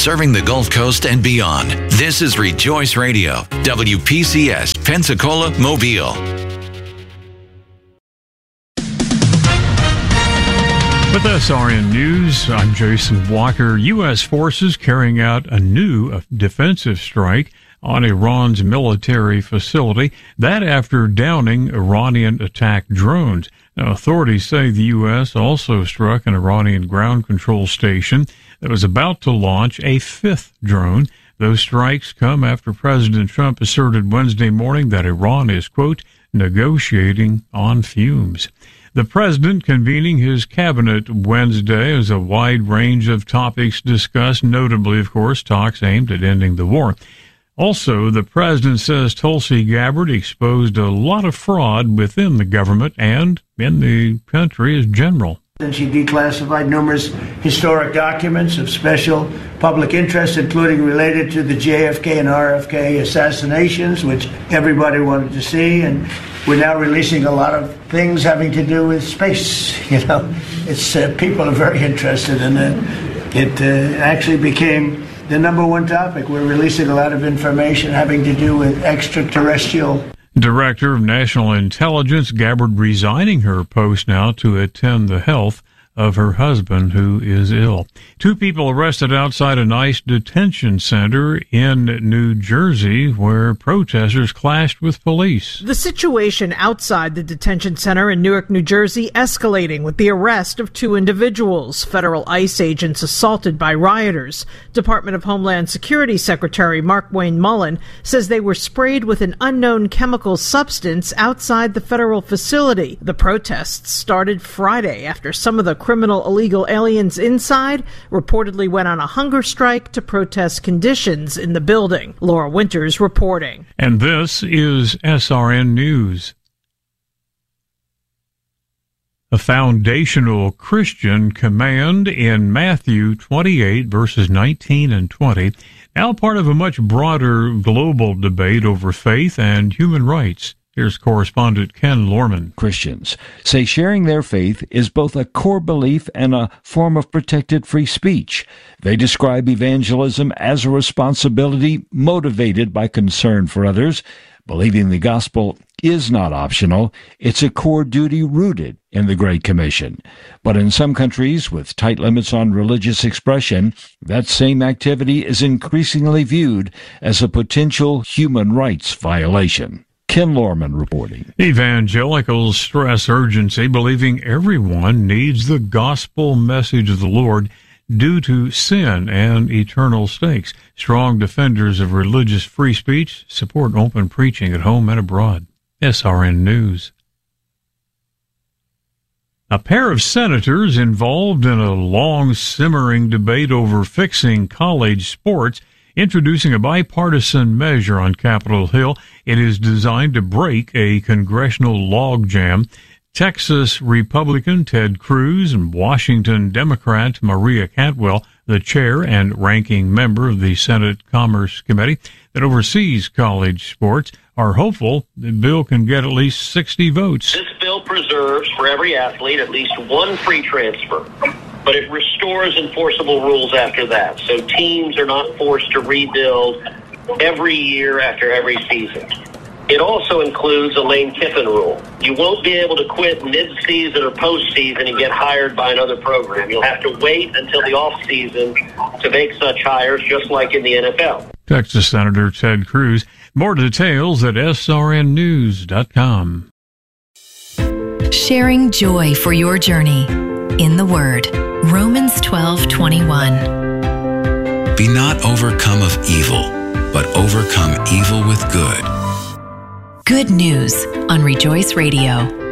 serving the Gulf Coast and beyond. This is Rejoice Radio, WPCS, Pensacola, Mobile. With SRN News, I'm Jason Walker. U.S. forces carrying out a new defensive strike on Iran's military facility, that after downing Iranian attack drones. Now, authorities say the U.S. also struck an Iranian ground control station that was about to launch a fifth drone. Those strikes come after President Trump asserted Wednesday morning that Iran is, quote, negotiating on fumes. The president convening his cabinet Wednesday as a wide range of topics discussed, notably, of course, talks aimed at ending the war. Also, the president says Tulsi Gabbard exposed a lot of fraud within the government and in the country as general. And she declassified numerous historic documents of special public interest, including related to the JFK and RFK assassinations, which everybody wanted to see. And we're now releasing a lot of things having to do with space. You know, it's people are very interested in it. It actually became the number one topic. We're releasing a lot of information having to do with extraterrestrial. Director of National Intelligence, Gabbard resigning her post now to attend the health of her husband, who is ill. 2 people arrested outside a ICE detention center in New Jersey where protesters clashed with police. The situation outside the detention center in Newark, New Jersey, escalating with the arrest of 2 individuals, federal ICE agents assaulted by rioters. Department of Homeland Security Secretary Mark Wayne Mullen says they were sprayed with an unknown chemical substance outside the federal facility. The protests started Friday after some of the criminal illegal aliens inside reportedly went on a hunger strike to protest conditions in the building. Laura Winters reporting. And this is SRN News. A foundational Christian command in Matthew 28, verses 19 and 20, now part of a much broader global debate over faith and human rights. Here's correspondent Ken Lorman. Christians say sharing their faith is both a core belief and a form of protected free speech. They describe evangelism as a responsibility motivated by concern for others. Believing the gospel is not optional. It's a core duty rooted in the Great Commission. But in some countries with tight limits on religious expression, that same activity is increasingly viewed as a potential human rights violation. Ken Lorman reporting. Evangelicals stress urgency, believing everyone needs the gospel message of the Lord due to sin and eternal stakes. Strong defenders of religious free speech support open preaching at home and abroad. SRN News. A pair of senators involved in a long simmering debate over fixing college sports introducing a bipartisan measure on Capitol Hill. It is designed to break a congressional logjam. Texas Republican Ted Cruz and Washington Democrat Maria Cantwell, the chair and ranking member of the Senate Commerce Committee that oversees college sports, are hopeful the bill can get at least 60 votes. This bill preserves for every athlete at least one free transfer, but it restores enforceable rules after that. So teams are not forced to rebuild every year after every season. It also includes a Lane Kiffin rule. You won't be able to quit mid-season or postseason and get hired by another program. You'll have to wait until the off-season to make such hires, just like in the NFL. Texas Senator Ted Cruz. More details at srnnews.com. Sharing joy for your journey. In the Word, Romans 12:21. Be not overcome of evil, but overcome evil with good. Good news on Rejoice Radio.